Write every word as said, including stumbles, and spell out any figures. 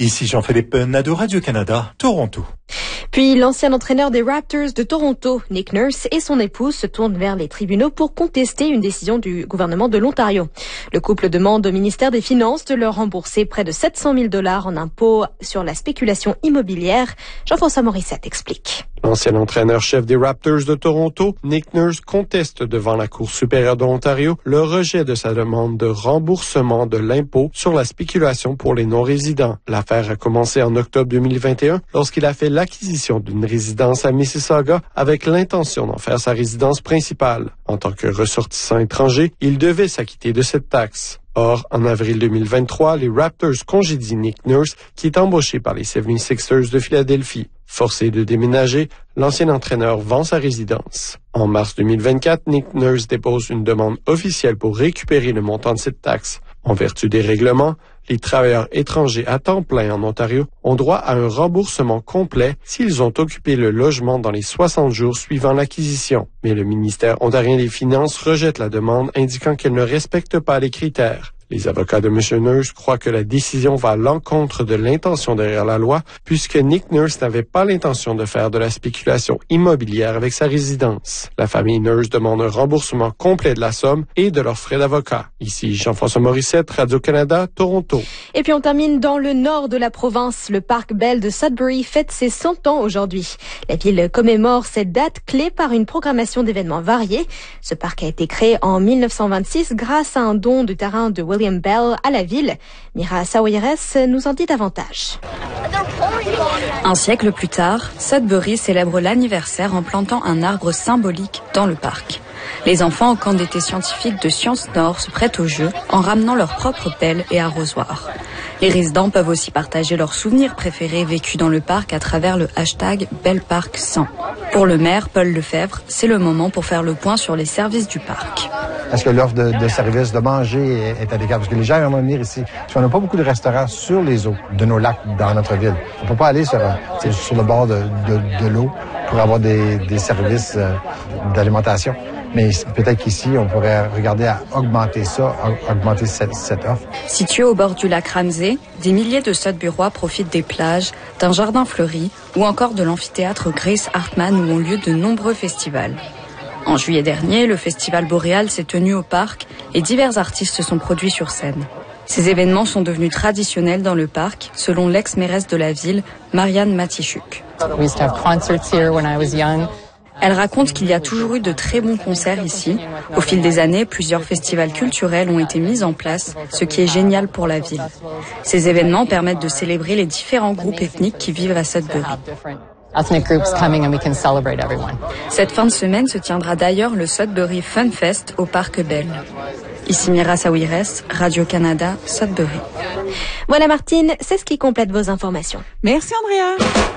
Ici Jean-Philippe Nadeau, Radio-Canada, Toronto. Puis l'ancien entraîneur des Raptors de Toronto, Nick Nurse, et son épouse se tournent vers les tribunaux pour contester une décision du gouvernement de l'Ontario. Le couple demande au ministère des Finances de leur rembourser près de sept cent mille dollars en impôts sur la spéculation immobilière. Jean-François Morissette explique. L'ancien entraîneur-chef des Raptors de Toronto, Nick Nurse, conteste devant la Cour supérieure de l'Ontario le rejet de sa demande de remboursement de l'impôt sur la spéculation pour les non-résidents. L'affaire a commencé en octobre deux mille vingt et un lorsqu'il a fait l'acquisition d'une résidence à Mississauga avec l'intention d'en faire sa résidence principale. En tant que ressortissant étranger, il devait s'acquitter de cette taxe. Or, en avril deux mille vingt-trois, les Raptors congédient Nick Nurse, qui est embauché par les soixante-sixers de Philadelphie. Forcé de déménager, l'ancien entraîneur vend sa résidence. En mars deux mille vingt-quatre, Nick Nurse dépose une demande officielle pour récupérer le montant de cette taxe. En vertu des règlements, les travailleurs étrangers à temps plein en Ontario ont droit à un remboursement complet s'ils ont occupé le logement dans les soixante jours suivant l'acquisition. Mais le ministère ontarien des Finances rejette la demande, indiquant qu'elle ne respecte pas les critères. Les avocats de M. Nurse croient que la décision va à l'encontre de l'intention derrière la loi, puisque Nick Nurse n'avait pas l'intention de faire de la spéculation immobilière avec sa résidence. La famille Nurse demande un remboursement complet de la somme et de leurs frais d'avocat. Ici Jean-François Morissette, Radio-Canada, Toronto. Et puis on termine dans le nord de la province. Le parc Bell de Sudbury fête ses cent ans aujourd'hui. La ville commémore cette date clé par une programmation d'événements variés. Ce parc a été créé en mille neuf cent vingt-six grâce à un don de terrain de William Bell à la ville. Mira Sawires nous en dit davantage. Un siècle plus tard, Sudbury célèbre l'anniversaire en plantant un arbre symbolique dans le parc. Les enfants au camp d'été scientifique de Sciences Nord se prêtent au jeu en ramenant leurs propres pelles et arrosoirs. Les résidents peuvent aussi partager leurs souvenirs préférés vécus dans le parc à travers le hashtag Belleparc cent. Pour le maire, Paul Lefebvre, c'est le moment pour faire le point sur les services du parc. Est-ce que l'offre de, de services de manger est adéquate? Parce que les gens aiment venir ici. Parce qu'on n'a pas beaucoup de restaurants sur les eaux de nos lacs dans notre ville. On ne peut pas aller sur, sur le bord de, de, de l'eau pour avoir des, des services euh, d'alimentation. Mais peut-être qu'ici, on pourrait regarder à augmenter ça, augmenter cette, cette offre. Situé au bord du lac Ramsey, des milliers de Sudburois profitent des plages, d'un jardin fleuri ou encore de l'amphithéâtre Grace Hartman où ont lieu de nombreux festivals. En juillet dernier, le festival Boréal s'est tenu au parc et divers artistes se sont produits sur scène. Ces événements sont devenus traditionnels dans le parc, selon l'ex-mairesse de la ville, Marianne Matichuk. We used to have concerts here when I was young. Elle raconte qu'il y a toujours eu de très bons concerts ici. Au fil des années, plusieurs festivals culturels ont été mis en place, ce qui est génial pour la ville. Ces événements permettent de célébrer les différents groupes ethniques qui vivent à Sudbury. Cette fin de semaine se tiendra d'ailleurs le Sudbury Fun Fest au Parc Bell. Ici Mira Sawires, Radio-Canada, Sudbury. Voilà Martine, c'est ce qui complète vos informations. Merci Andrea.